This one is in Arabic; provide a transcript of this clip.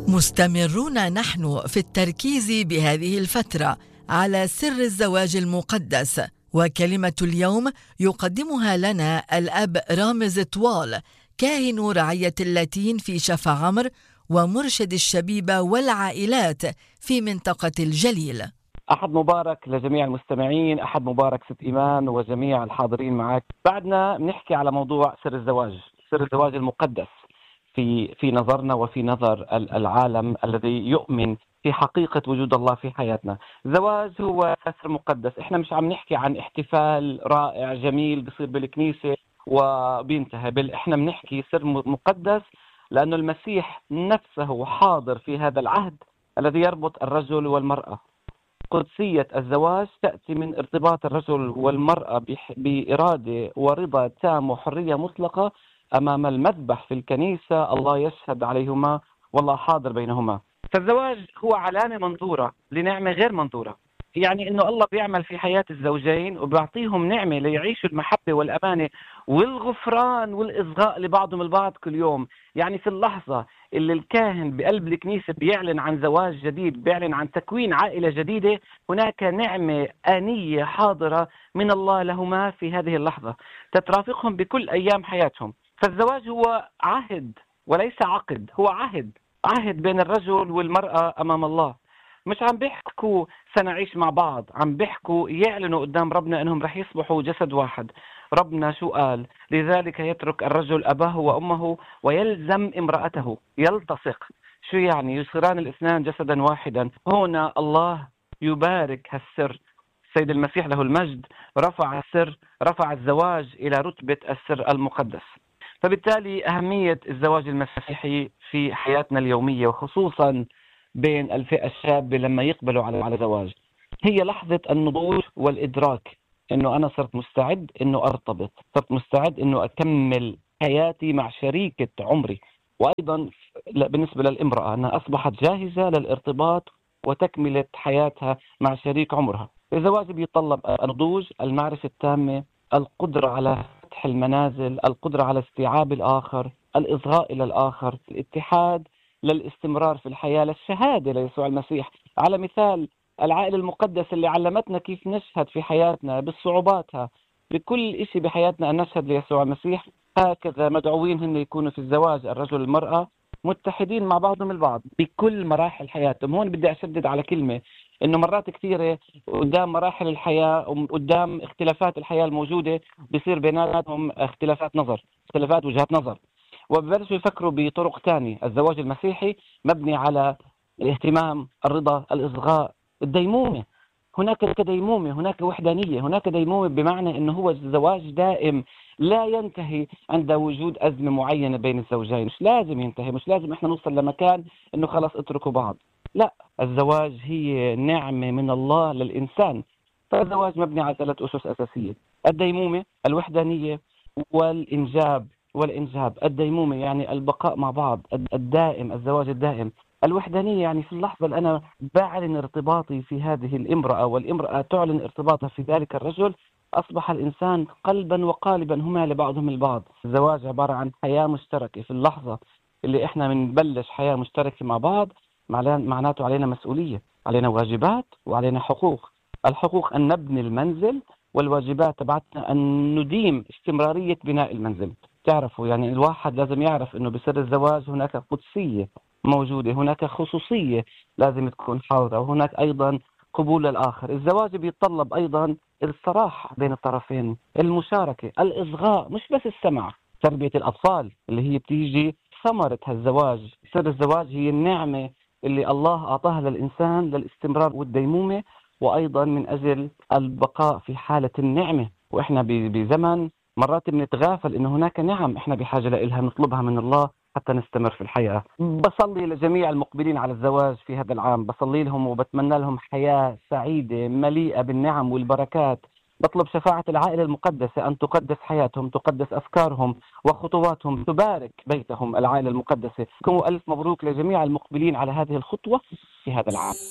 مستمرون نحن في التركيز بهذه الفترة على سر الزواج المقدس، وكلمة اليوم يقدمها لنا الأب رامز طوال، كاهن رعية اللاتين في شفا عمر ومرشد الشبيبة والعائلات في منطقة الجليل. أحد مبارك لجميع المستمعين، أحد مبارك ست إيمان وجميع الحاضرين معك. بعدنا بنحكي على موضوع سر الزواج، سر الزواج المقدس في نظرنا وفي نظر العالم الذي يؤمن في حقيقة وجود الله في حياتنا. الزواج هو سر مقدس. احنا مش عم نحكي عن احتفال رائع جميل بصير بالكنيسة وبينتهي، بل احنا بنحكي سر مقدس لأن المسيح نفسه حاضر في هذا العهد الذي يربط الرجل والمرأة. قدسية الزواج تأتي من ارتباط الرجل والمرأة بإرادة ورضا تام وحرية مطلقة أمام المذبح في الكنيسة. الله يشهد عليهما والله حاضر بينهما. فالزواج هو علامة منظورة لنعمة غير منظورة، يعني إنه الله بيعمل في حياة الزوجين وبيعطيهم نعمة ليعيشوا المحبة والأمانة والغفران والإصغاء لبعضهم البعض كل يوم. يعني في اللحظة اللي الكاهن بقلب الكنيسة بيعلن عن زواج جديد، بيعلن عن تكوين عائلة جديدة، هناك نعمة آنية حاضرة من الله لهما في هذه اللحظة تترافقهم بكل أيام حياتهم. فالزواج هو عهد وليس عقد، هو عهد بين الرجل والمرأة أمام الله. مش عم بيحكوا سنعيش مع بعض، عم بيحكوا يعلنوا قدام ربنا أنهم رح يصبحوا جسد واحد. ربنا شو قال؟ لذلك يترك الرجل أباه وأمه ويلزم امرأته، يلتصق. شو يعني؟ يصيران الاثنان جسدا واحدا. هنا الله يبارك هالسر. السيد المسيح له المجد رفع الزواج إلى رتبة السر المقدس. فبالتالي أهمية الزواج المسيحي في حياتنا اليومية، وخصوصا بين الفئة الشابة لما يقبلوا على زواج، هي لحظة النضوج والإدراك إنه أنا صرت مستعد إنه أرتبط، صرت مستعد إنه أكمل حياتي مع شريكة عمري. وأيضا بالنسبة للامرأة أنها أصبحت جاهزة للارتباط وتكملة حياتها مع شريك عمرها. الزواج بيتطلب النضوج، المعرفة التامة، القدرة على فتح المنازل، القدرة على استيعاب الآخر، الإصغاء إلى الآخر، الاتحاد للاستمرار في الحياة، للشهادة ليسوع المسيح. على مثال العائلة المقدسة اللي علمتنا كيف نشهد في حياتنا بالصعوباتها، بكل إشي بحياتنا أن نشهد ليسوع المسيح. هكذا مدعوين هم يكونوا في الزواج الرجل والمرأة متحدين مع بعضهم البعض بكل مراحل حياتهم. هون بدي أشدد على كلمة، إنه مرات كثيرة قدام مراحل الحياة وقدام اختلافات الحياة الموجودة بيصير بيناتهم اختلافات وجهات نظر، وببلشوا يفكروا بطرق تانية. الزواج المسيحي مبني على الاهتمام، الرضا، الإصغاء، الديمومة. هناك ديمومة، هناك وحدانية، هناك ديمومة، بمعنى أنه هو الزواج دائم لا ينتهي عند وجود أزمة معينة بين الزوجين. مش لازم ينتهي، مش لازم إحنا نوصل لمكان أنه خلاص اتركوا بعض. لا، الزواج هي نعمة من الله للإنسان. فالزواج مبني على 3 أسس أساسية: الديمومة، الوحدانية، والإنجاب. الديمومة يعني البقاء مع بعض، الدائم، الزواج الدائم. الوحدانية يعني في اللحظة اللي أنا بعلن ارتباطي في هذه الامرأة والامرأة تعلن ارتباطها في ذلك الرجل، أصبح الإنسان قلبا وقالبا هما لبعضهم البعض. الزواج عبارة عن حياة مشتركة. في اللحظة اللي إحنا بنبلش حياة مشتركة مع بعض، معناته علينا مسؤولية، علينا واجبات وعلينا حقوق. الحقوق أن نبني المنزل، والواجبات تبعتنا أن نديم استمرارية بناء المنزل. تعرفوا يعني الواحد لازم يعرف أنه بسر الزواج هناك قدسية موجودة، هناك خصوصية لازم تكون حاضرة، وهناك أيضا قبول الآخر. الزواج بيتطلب أيضا الصراحة بين الطرفين، المشاركة، الإصغاء، مش بس السمع. تربية الأطفال اللي هي بتيجي ثمرة هالزواج. سر الزواج هي النعمة اللي الله أعطاها للإنسان للاستمرار والديمومة، وأيضا من أجل البقاء في حالة النعمة. وإحنا بزمن مرات بنتغافل إنه هناك نعم إحنا بحاجة لها نطلبها من الله حتى نستمر في الحياة. بصلي لجميع المقبلين على الزواج في هذا العام، بصلي لهم وبتمنى لهم حياة سعيدة مليئة بالنعم والبركات. بطلب شفاعة العائلة المقدسة أن تقدس حياتهم، تقدس أفكارهم وخطواتهم، تبارك بيتهم العائلة المقدسة. كم ألف مبروك لجميع المقبلين على هذه الخطوة في هذا العام.